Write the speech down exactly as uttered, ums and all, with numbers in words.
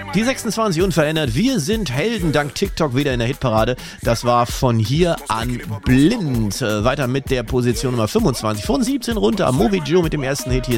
Die sechsundzwanzig unverändert. Wir sind Helden dank TikTok wieder in der Hitparade. Das war von hier an blind. Äh, weiter mit der Position Nummer fünfundzwanzig. Von siebzehn runter. Moby Joe mit dem ersten Hit. Hier ist